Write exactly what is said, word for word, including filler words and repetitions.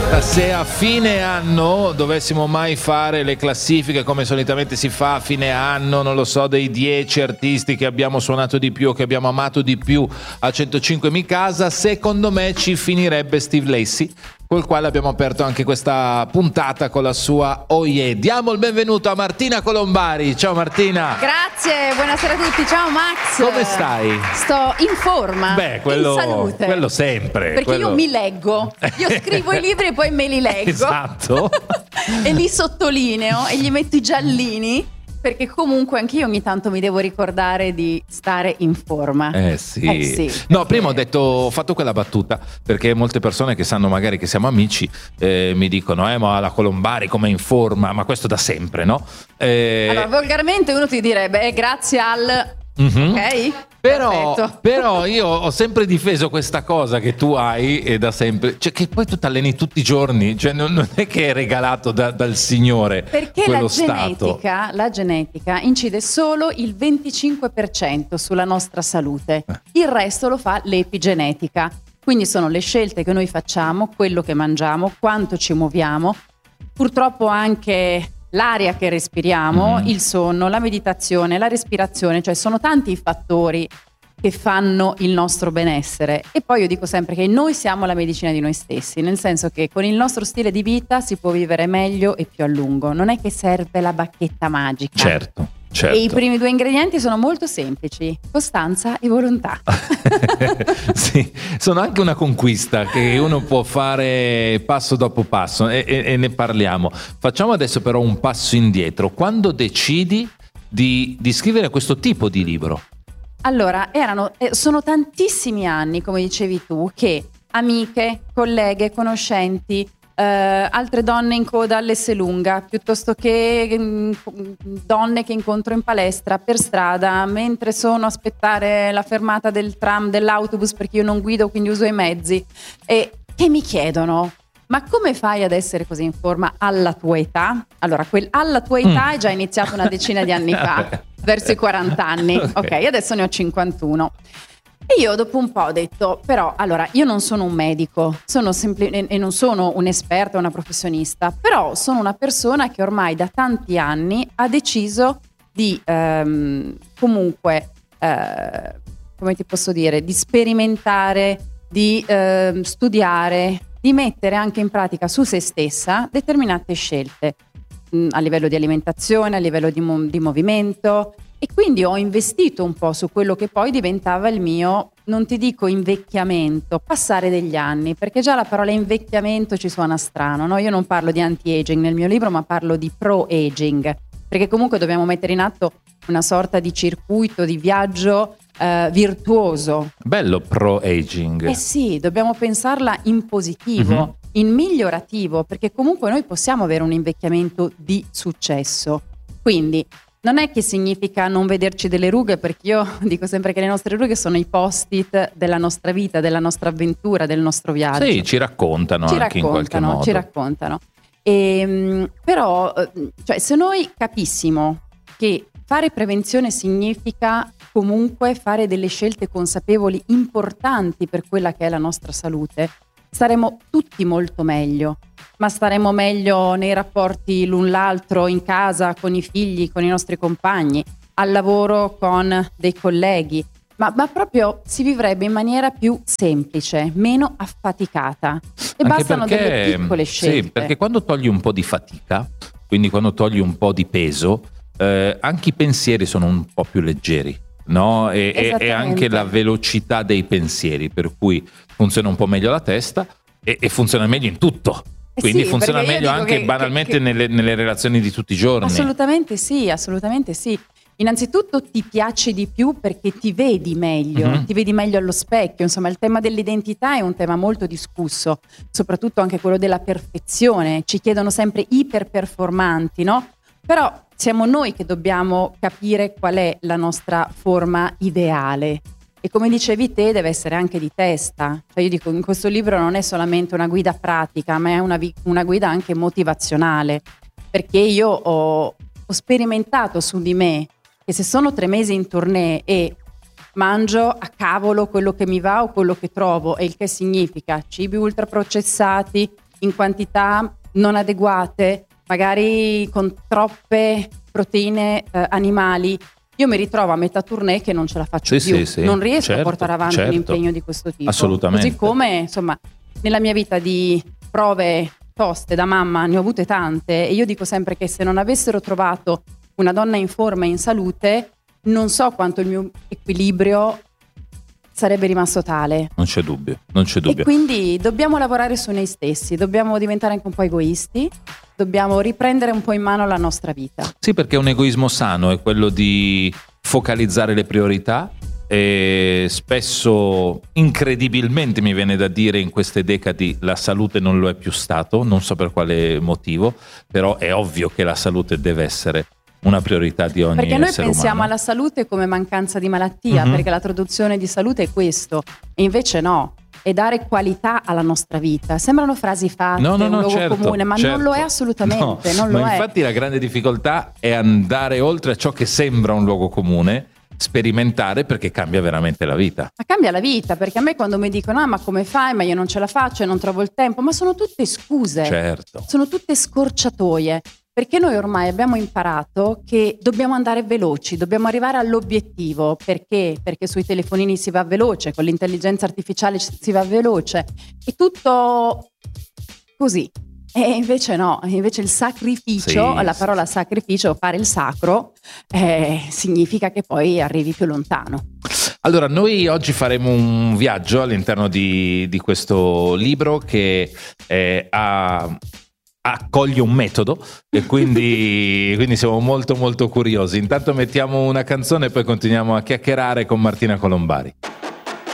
Se a fine anno dovessimo mai fare le classifiche come solitamente si fa a fine anno, non lo so, dei dieci artisti che abbiamo suonato di più o che abbiamo amato di più a centocinque Mi Casa, secondo me ci finirebbe Steve Lacy, col quale abbiamo aperto anche questa puntata con la sua Oh Yeah. Diamo il benvenuto a Martina Colombari. Ciao Martina. Grazie, buonasera a tutti. Ciao Max. Come stai? Sto in forma. Beh, quello, in salute. quello sempre. Perché quello... io mi leggo. Io scrivo i libri e poi me li leggo. Esatto. E li sottolineo e gli metto i giallini. Perché comunque anch'io ogni tanto mi devo ricordare di stare in forma. Eh sì. Eh sì no, perché... prima ho detto, ho fatto quella battuta perché molte persone che sanno magari che siamo amici eh, mi dicono eh ma la Colombari come in forma, ma questo da sempre, no? Eh... Allora volgarmente uno ti direbbe eh, grazie al... Mm-hmm. Ok? Però, Perfetto. però io ho sempre difeso questa cosa che tu hai e da sempre, cioè che poi tu ti alleni tutti i giorni, cioè non, non è che è regalato da, dal Signore. Perché quello la stato. genetica, la genetica incide solo il venticinque per cento sulla nostra salute, il resto lo fa l'epigenetica. Quindi sono le scelte che noi facciamo, quello che mangiamo, quanto ci muoviamo, purtroppo anche l'aria che respiriamo, mm-hmm. il sonno, la meditazione, la respirazione, cioè sono tanti i fattori che fanno il nostro benessere. E poi io dico sempre che noi siamo la medicina di noi stessi, nel senso che con il nostro stile di vita si può vivere meglio e più a lungo, non è che serve la bacchetta magica. Certo. Certo. E i primi due ingredienti sono molto semplici: costanza e volontà. Sì, sono anche una conquista che uno può fare passo dopo passo e, e, e ne parliamo. Facciamo adesso però un passo indietro. Quando decidi di, di scrivere questo tipo di libro? Allora, erano, eh, sono tantissimi anni, come dicevi tu, che amiche, colleghe, conoscenti, Uh, altre donne in coda all'Esselunga, piuttosto che mh, donne che incontro in palestra, per strada, mentre sono a aspettare la fermata del tram, dell'autobus, perché io non guido, quindi uso i mezzi, e che mi chiedono: ma come fai ad essere così in forma alla tua età? Allora, quel alla tua età mm. è già iniziato una decina di anni fa, verso i quaranta anni. Ok, okay, adesso ne ho cinquantuno. E io dopo un po' ho detto, però, allora, io non sono un medico, sono sempli- e non sono un'esperta, una professionista, però sono una persona che ormai da tanti anni ha deciso di ehm, comunque, eh, come ti posso dire, di sperimentare, di eh, studiare, di mettere anche in pratica su se stessa determinate scelte mh, a livello di alimentazione, a livello di, mo- di movimento. E quindi ho investito un po' su quello che poi diventava il mio, non ti dico invecchiamento, passare degli anni, perché già la parola invecchiamento ci suona strano, no? Io non parlo di anti-aging nel mio libro, ma parlo di pro-aging, perché comunque dobbiamo mettere in atto una sorta di circuito, di viaggio eh, virtuoso. Bello pro-aging. Eh sì, dobbiamo pensarla in positivo, mm-hmm. in migliorativo, perché comunque noi possiamo avere un invecchiamento di successo. Quindi non è che significa non vederci delle rughe, perché io dico sempre che le nostre rughe sono i post-it della nostra vita, della nostra avventura, del nostro viaggio. Sì, ci raccontano ci anche raccontano, in qualche modo. Ci raccontano. E, però, cioè, se noi capissimo che fare prevenzione significa comunque fare delle scelte consapevoli importanti per quella che è la nostra salute, staremo tutti molto meglio. Ma staremo meglio nei rapporti l'un l'altro, in casa, con i figli, con i nostri compagni, al lavoro con dei colleghi, ma, ma proprio si vivrebbe in maniera più semplice, meno affaticata. E anche bastano perché, delle piccole scelte. Sì, perché quando togli un po' di fatica, quindi quando togli un po' di peso, eh, anche i pensieri sono un po' più leggeri. No? E, e anche la velocità dei pensieri, per cui funziona un po' meglio la testa e, e funziona meglio in tutto. Quindi sì, funziona meglio anche che, banalmente che, che, nelle, nelle relazioni di tutti i giorni. Assolutamente sì, assolutamente sì. Innanzitutto ti piace di più perché ti vedi meglio, mm-hmm. ti vedi meglio allo specchio. Insomma, il tema dell'identità è un tema molto discusso, soprattutto anche quello della perfezione. Ci chiedono sempre iperperformanti, no? Però siamo noi che dobbiamo capire qual è la nostra forma ideale. E come dicevi te, deve essere anche di testa. Cioè io dico, in questo libro non è solamente una guida pratica, ma è una, vi- una guida anche motivazionale, perché io ho, ho sperimentato su di me che se sono tre mesi in tournée e mangio a cavolo quello che mi va o quello che trovo, e il che significa cibi ultraprocessati, in quantità non adeguate, magari con troppe proteine eh, animali, io mi ritrovo a metà tournée che non ce la faccio sì, più, sì, sì. non riesco certo, a portare avanti certo. un impegno di questo tipo. Assolutamente. Così come, insomma, nella mia vita di prove toste da mamma ne ho avute tante, e io dico sempre che se non avessero trovato una donna in forma e in salute, non so quanto il mio equilibrio sarebbe rimasto tale. Non c'è dubbio, non c'è dubbio. E quindi dobbiamo lavorare su noi stessi, dobbiamo diventare anche un po' egoisti, dobbiamo riprendere un po' in mano la nostra vita. Sì, perché un egoismo sano è quello di focalizzare le priorità, e spesso, incredibilmente mi viene da dire, in queste decadi la salute non lo è più stato, non so per quale motivo, però è ovvio che la salute deve essere una priorità di ogni essere umano. Perché noi pensiamo alla salute come mancanza di malattia, mm-hmm. perché la traduzione di salute è questo, e invece no, è dare qualità alla nostra vita. Sembrano frasi fatte, no, no, no, un luogo certo, comune, ma certo. non lo è assolutamente, no, non lo ma è. Infatti la grande difficoltà è andare oltre a ciò che sembra un luogo comune, sperimentare, perché cambia veramente la vita. Ma cambia la vita, perché a me quando mi dicono ah ma come fai, ma io non ce la faccio e non trovo il tempo, ma sono tutte scuse, certo. sono tutte scorciatoie, perché noi ormai abbiamo imparato che dobbiamo andare veloci, dobbiamo arrivare all'obiettivo. Perché? Perché sui telefonini si va veloce, con l'intelligenza artificiale si va veloce, è tutto così. E invece no, invece il sacrificio, sì, la sì, parola sì. sacrificio, fare il sacro, eh, significa che poi arrivi più lontano. Allora, noi oggi faremo un viaggio all'interno di, di questo libro che eh, ha, accoglie un metodo, e quindi, quindi siamo molto molto curiosi. Intanto mettiamo una canzone e poi continuiamo a chiacchierare con Martina Colombari.